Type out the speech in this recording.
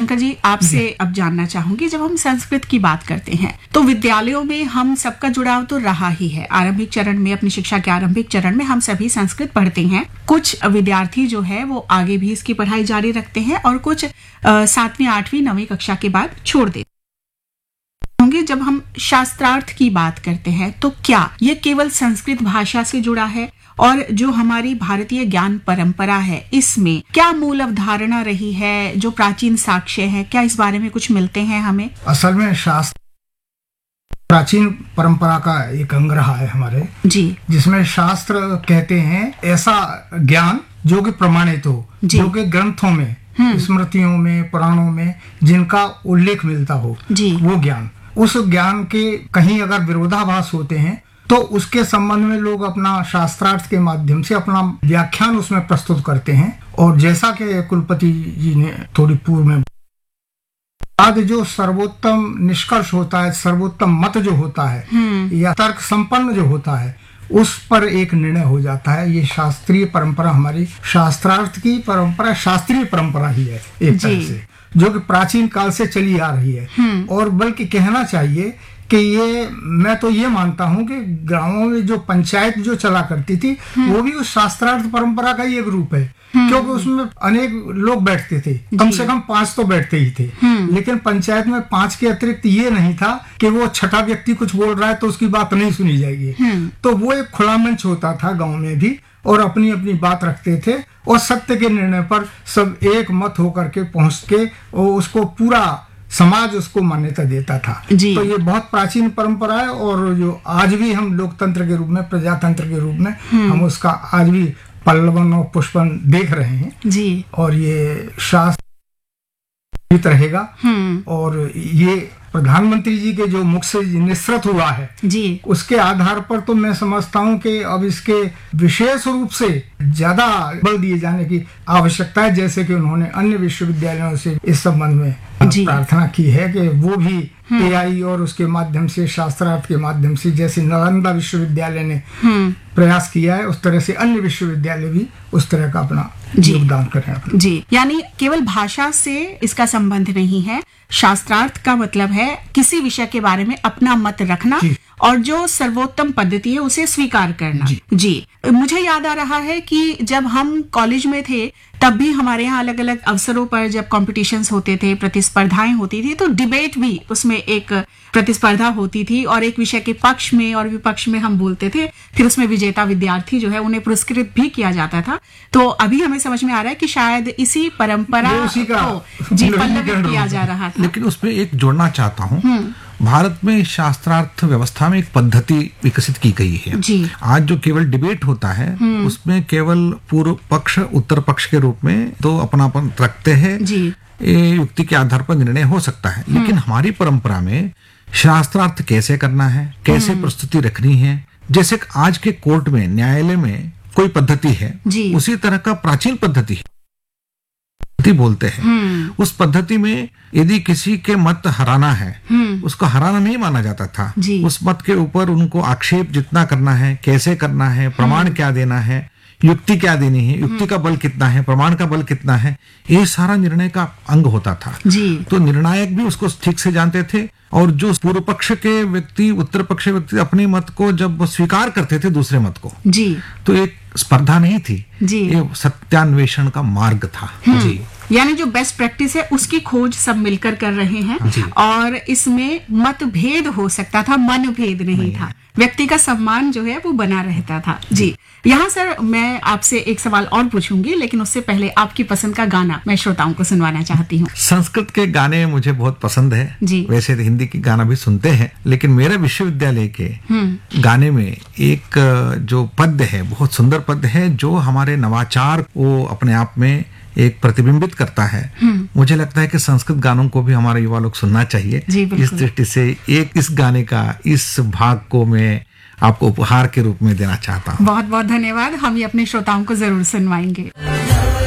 शंकर जी, आपसे अब जानना चाहूंगी, जब हम संस्कृत की बात करते हैं तो विद्यालयों में हम सबका जुड़ाव तो रहा ही है। आरंभिक चरण में, अपनी शिक्षा के आरंभिक चरण में हम सभी संस्कृत पढ़ते हैं। कुछ विद्यार्थी जो है वो आगे भी इसकी पढ़ाई जारी रखते हैं और कुछ 7वीं 8वीं 9वीं कक्षा के बाद छोड़ देते होंगे। जब हम शास्त्रार्थ की बात करते हैं तो क्या ये केवल संस्कृत भाषा से जुड़ा है, और जो हमारी भारतीय ज्ञान परंपरा है इसमें क्या मूल अवधारणा रही है, जो प्राचीन साक्ष्य है, क्या इस बारे में कुछ मिलते हैं हमें? असल में शास्त्र प्राचीन परंपरा का एक अंग रहा है हमारे जी, जिसमें शास्त्र कहते हैं ऐसा ज्ञान जो कि प्रमाणित हो, जो कि ग्रंथों में, स्मृतियों में, पुराणों में जिनका उल्लेख मिलता हो, वो ज्ञान। उस ज्ञान के कहीं अगर विरोधाभास होते हैं तो उसके संबंध में लोग अपना शास्त्रार्थ के माध्यम से अपना व्याख्यान उसमें प्रस्तुत करते हैं। और जैसा कि कुलपति जी ने थोड़ी पूर्व में आज जो सर्वोत्तम निष्कर्ष होता है, सर्वोत्तम मत जो होता है या तर्क संपन्न जो होता है, उस पर एक निर्णय हो जाता है। ये शास्त्रीय परंपरा, हमारी शास्त्रार्थ की परंपरा शास्त्रीय परंपरा ही है एक तरह से, जो कि प्राचीन काल से चली आ रही है। और बल्कि कहना चाहिए कि ये, मैं तो ये मानता हूँ कि गांवों में जो पंचायत जो चला करती थी वो भी उस शास्त्रार्थ परंपरा का ही एक रूप है, क्योंकि उसमें अनेक लोग बैठते थे, कम से कम 5 तो बैठते ही थे। लेकिन पंचायत में 5 के अतिरिक्त ये नहीं था कि वो छठा व्यक्ति कुछ बोल रहा है तो उसकी बात नहीं सुनी जाएगी। तो वो एक खुला मंच होता था गाँव में भी, और अपनी अपनी बात रखते थे और सत्य के निर्णय पर सब एक मत होकर के पहुंच के उसको पूरा समाज उसको मान्यता देता था। तो ये बहुत प्राचीन परंपरा है, और जो आज भी हम लोकतंत्र के रूप में, प्रजातंत्र के रूप में हम उसका आज भी पल्लवन और पुष्पन देख रहे हैं जी। और ये शास्त्र रहेगा। और ये प्रधानमंत्री जी के जो मुख से निसृत हुआ है जी, उसके आधार पर तो मैं समझता हूँ कि अब इसके विशेष रूप से ज्यादा बल दिए जाने की आवश्यकता है, जैसे कि उन्होंने अन्य विश्वविद्यालयों से इस संबंध में प्रार्थना की है कि वो भी एआई और उसके माध्यम से, शास्त्रार्थ के माध्यम से, जैसे नालंदा विश्वविद्यालय ने प्रयास किया है, उस तरह से अन्य विश्वविद्यालय भी उस तरह का अपना योगदान करें जी। यानी केवल भाषा से इसका संबंध नहीं है। शास्त्रार्थ का मतलब है किसी विषय के बारे में अपना मत रखना और जो सर्वोत्तम पद्धति है उसे स्वीकार करना जी। मुझे याद आ रहा है कि जब हम कॉलेज में थे तब भी हमारे यहाँ अलग अलग अवसरों पर जब कॉम्पिटिशन्स होते थे, प्रतिस्पर्धाएं होती थी, तो डिबेट भी उसमें एक प्रतिस्पर्धा होती थी और एक विषय के पक्ष में और विपक्ष में हम बोलते थे। फिर उसमें विजेता विद्यार्थी जो है उन्हें पुरस्कृत भी किया जाता था। तो अभी हमें समझ में आ रहा है कि शायद इसी परंपरा को जी पल्लवित किया जा रहा था। लेकिन उसमें एक जोड़ना चाहता हूँ, भारत में शास्त्रार्थ व्यवस्था में एक पद्धति विकसित की गई है जी। आज जो केवल डिबेट होता है उसमें केवल पूर्व पक्ष उत्तर पक्ष के रूप में तो अपनापन रखते हैं, युक्ति के आधार पर निर्णय हो सकता है। लेकिन हमारी परंपरा में शास्त्रार्थ कैसे करना है, कैसे प्रस्तुति रखनी है, जैसे आज के कोर्ट में, न्यायालय में कोई पद्धति है, उसी तरह का प्राचीन पद्धति है बोलते हैं। उस पद्धति में यदि किसी के मत हराना है, उसको हराना नहीं माना जाता था। उस मत के ऊपर उनको आक्षेप जितना करना है, कैसे करना है, प्रमाण क्या देना है, युक्ति क्या देनी है, युक्ति का बल कितना है, प्रमाण का बल कितना है, ये सारा निर्णय का अंग होता था तो निर्णायक भी उसको ठीक से जानते थे। और जो पूर्व पक्ष के व्यक्ति, उत्तर पक्ष के व्यक्ति अपने मत को जब स्वीकार करते थे दूसरे मत को तो एक स्पर्धा नहीं थी, ये सत्यान्वेषण का मार्ग था जी। यानी जो बेस्ट प्रैक्टिस है उसकी खोज सब मिलकर कर रहे हैं और इसमें मतभेद हो सकता था, मनभेद नहीं था। व्यक्ति का सम्मान जो है वो बना रहता था जी। यहाँ सर मैं आपसे एक सवाल और पूछूंगी, लेकिन उससे पहले आपकी पसंद का गाना मैं श्रोताओं को सुनवाना चाहती हूँ। संस्कृत के गाने मुझे बहुत पसंद है जी। वैसे तो हिंदी के गाना भी सुनते हैं, लेकिन मेरे विश्वविद्यालय के गाने में एक जो पद्य है, बहुत सुंदर पद्य है, जो हमारे नवाचार को अपने आप में एक प्रतिबिंबित करता है। मुझे लगता है कि संस्कृत गानों को भी हमारे युवा लोग सुनना चाहिए। इस दृष्टि से एक इस गाने का इस भाग को मैं आपको उपहार के रूप में देना चाहता हूँ। बहुत बहुत धन्यवाद। हम ये अपने श्रोताओं को जरूर सुनवाएंगे।